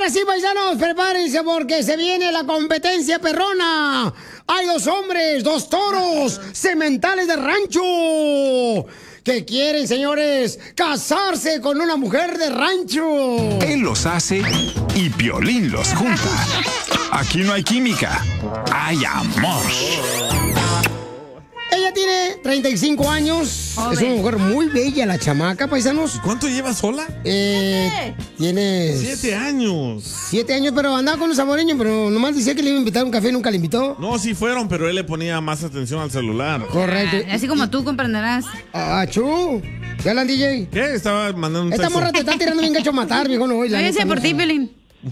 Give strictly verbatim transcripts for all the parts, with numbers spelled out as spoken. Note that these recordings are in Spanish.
Ahora sí, paisanos, prepárense porque se viene la competencia perrona. Hay dos hombres, dos toros, sementales de rancho, que quieren, señores, casarse con una mujer de rancho. Él los hace y Piolín los junta. Aquí no hay química, hay amor. Ella tiene treinta y cinco años. Joder. Es una mujer muy bella, la chamaca, paisanos. ¿Cuánto lleva sola? Eh, tiene... Siete años. Siete años, pero andaba con un saboreño, pero nomás decía que le iba a invitar un café y nunca le invitó. No, sí fueron, pero él le ponía más atención al celular. Correcto. Ah, así como tú comprenderás. Ah, chu. ¿Qué hablan, D J? ¿Qué? Estaba mandando un Esta texto. morra te está tirando bien gacho a matar, viejo. No, Yo decía por ti, Pelín.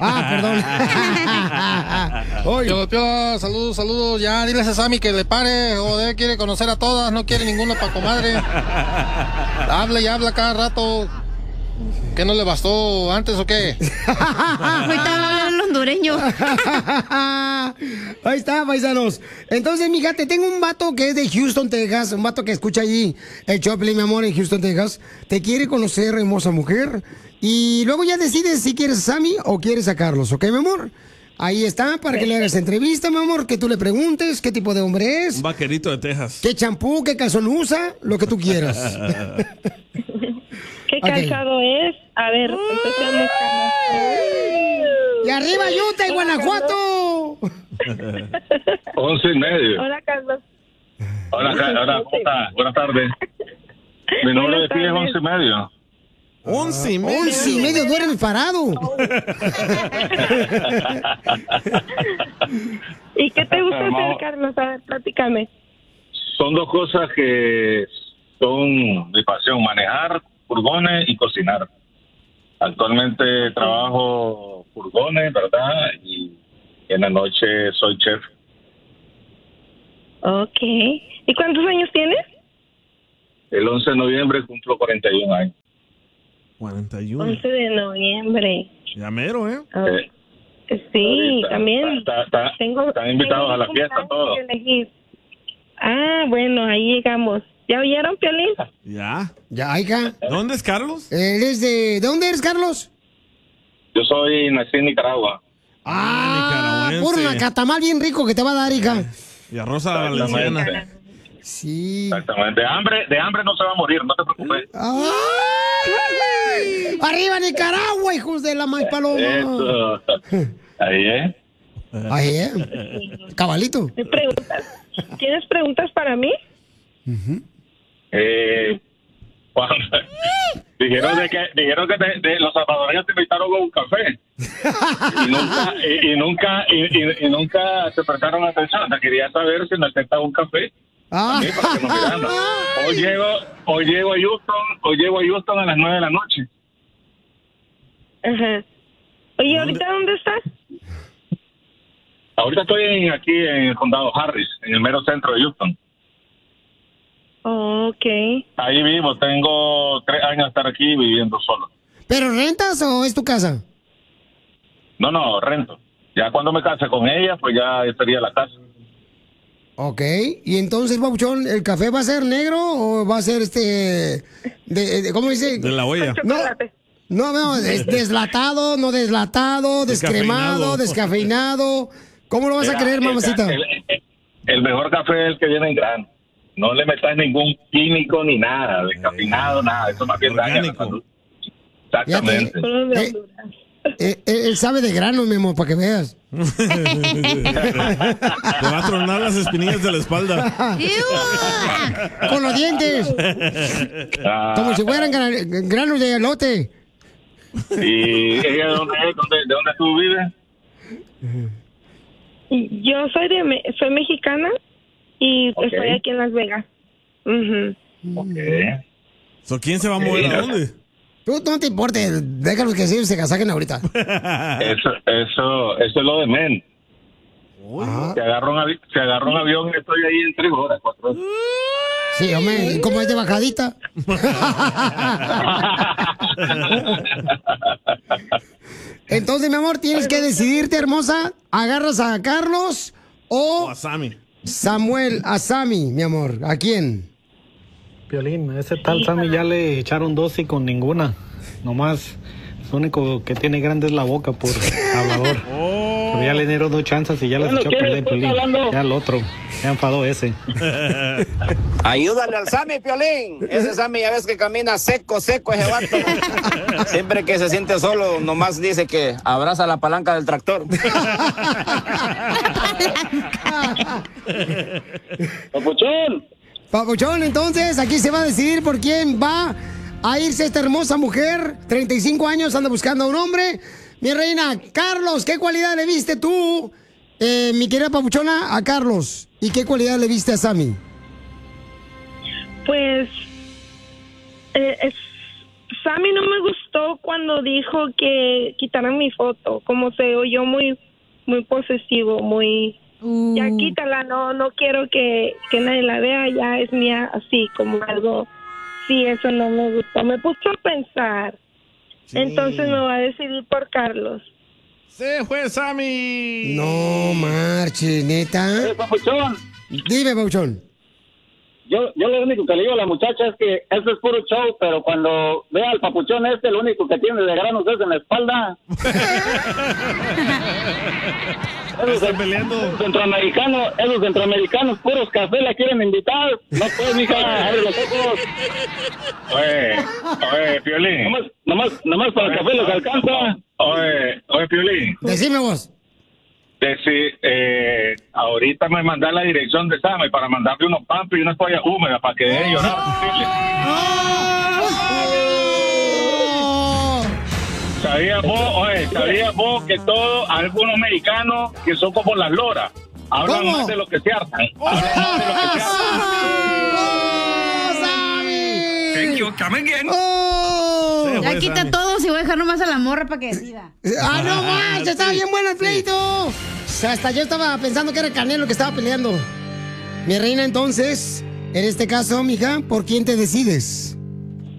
Ah, perdón. Piola, Piola, saludos, saludos. Ya, diles a Sammy que le pare. Joder, quiere conocer a todas, no quiere ninguna pa' comadre. Habla y habla cada rato. ¿Qué no le bastó antes o qué? Ahorita hablan el hondureño. Ahí está, paisanos. Entonces, mija, te tengo un vato que es de Houston, Texas. Un vato que escucha allí el Choplin, mi amor, en Houston, Texas. Te quiere conocer, hermosa mujer. Y luego ya decides si quieres a Sammy o quieres a Carlos, ¿ok, mi amor? Ahí está, para que le hagas entrevista, mi amor, que tú le preguntes qué tipo de hombre es. Un vaquerito de Texas. ¿Qué champú, qué calzón usa? Lo que tú quieras. ¿Qué calzado okay. es? A ver, empecemos. ¡Y arriba Utah y Guanajuato! Once y medio. Hola, Carlos. Hola, hola, ¿cómo estás? Buenas tardes. Mi nombre de ti es once y medio. Once y medio. Once y medio, duermes parado. ¿Y qué te gusta hacer, Carlos? A ver, platícame. Son dos cosas que son mi pasión: manejar furgones y cocinar. Actualmente trabajo furgones, ¿verdad? Y en la noche soy chef. Ok. ¿Y cuántos años tienes? El once de noviembre cumplo cuarenta y un años. cuarenta y uno. once de noviembre. Ya mero, ¿eh? Okay. Sí, está, también. Está, está, tengo, están invitados tengo a la fiesta, todos. Ah, bueno, ahí llegamos. ¿Ya oyeron, Piolín? Ya. Ya, hija. ¿Dónde es Carlos? Él es de... ¿De dónde eres, Carlos? Yo soy nací en Nicaragua. Ah, puro nacatamal bien rico que te va a dar, hija. Y a Rosa Valenciana. Sí. Exactamente. De hambre, de hambre no se va a morir, no te preocupes. ¡Ay! ¡Arriba Nicaragua, hijos de la maíz paloma! Eso. Ahí, ¿eh? Ahí, ¿eh? Cabalito. ¿Me preguntas? ¿Tienes preguntas para mí? Uh-huh. Eh... Cuando, dijeron de que dijeron que te, de, los salvadoreños te invitaron a un café y nunca y, y nunca y, y, y nunca te prestaron atención. O sea, quería saber si me aceptaba un café. Ah. Mí, para que nos mirando. Hoy llego hoy llego a Houston hoy llego a Houston a las nueve de la noche. Ajá. Oye, ¿ahorita dónde estás? Ahorita estoy en, aquí en el condado Harris, en el mero centro de Houston. Oh, ok. Ahí vivo, tengo tres años de estar aquí viviendo solo. ¿Pero rentas o es tu casa? No, no, rento. Ya cuando me case con ella, pues ya sería la casa. Ok, y entonces, Papuchón, ¿el café va a ser negro o va a ser este... De, de, ¿cómo dice? De la olla. No, no, no, es deslatado, no deslatado, descremado, descafeinado. ¿Cómo lo vas Mira, a querer, mamacita? El, el, el mejor café es el que viene en grano. No le metas ningún químico ni nada, descafeinado, nada. Eso más bien daña la salud. Exactamente. Eh, eh, él sabe de grano, mi amor, para que veas. Te va a tronar las espinillas de la espalda. Con los dientes. Como si fueran gran, granos de elote. ¿Y ella de dónde es? ¿Dónde, ¿De dónde tú vives? Yo soy de soy mexicana y okay. estoy aquí en Las Vegas. Uh-huh. Okay. So, ¿quién se va a mover a dónde? Tú no te importes, déjalos que se casajen ahorita. Eso, eso, eso es lo de men. Se agarró, un avi se agarró un avión y estoy ahí en tres horas, cuatro horas. Sí, hombre, ¿cómo es de bajadita? Entonces, mi amor, tienes que decidirte, hermosa. ¿Agarras a Carlos o, o a Sammy? Samuel, a Sammy, mi amor. ¿A quién? Piolín, ese tal Sammy ya le echaron dos y con ninguna. Nomás Lo único que tiene grande es la boca por hablador. Pero ya le dieron dos chances y ya les Bueno, echó a ¿quién perder está Piolín. hablando? Ya el otro. Ya enfadó ese. Ayúdale al Sammy, Piolín. Ese Sammy ya ves que camina seco, seco ese vato. Siempre que se siente solo, nomás dice que abraza la palanca del tractor. Papuchón. Papuchón, entonces aquí se va a decidir por quién va a irse esta hermosa mujer. treinta y cinco años, anda buscando a un hombre. Mi reina, Carlos, ¿qué cualidad le viste tú, eh, mi querida Papuchona, a Carlos? ¿Y qué cualidad le viste a Sammy? Pues eh, es- Sammy no me gustó cuando dijo que quitaran mi foto, como se oyó muy muy posesivo, muy ya quítala, no no quiero que, que nadie la vea, ya es mía, así como algo. Sí, eso no me gustó, me puso a pensar. Entonces me voy a decidir por Carlos. ¡Se fue Sammy! No marches, neta. Eh, Papuchón. Dime, Papuchón. Yo, yo lo único que le digo a la muchacha es que eso es puro show, pero cuando vea al papuchón este, lo único que tiene de granos es en la espalda. Esos, esos centroamericanos, esos centroamericanos puros café la quieren invitar. No puedes, mija, abre los ojos. Oye, oye, Piolín. Nomás, nomás, nomás para el café les alcanza. Oye, oye, Piolín. Decime vos. Decir, eh, ahorita me mandé la dirección de Sammy para mandarle unos pampos y unas toallas húmedas para que deje de llorar. ¿Sabías vos, oye, sabías vos que todos, algunos mexicanos que son como las loras, hablan ¿Cómo? más de lo que se hartan? Hablan más de lo que se hartan. Thank you, come again. Ya quita todo si voy a dejar nomás a la morra para que decida. ¡Ah, no manches! Estaba bien bueno el pleito. O sea, hasta yo estaba pensando que era Canelo que estaba peleando. Mi reina, entonces, en este caso, mija, ¿por quién te decides?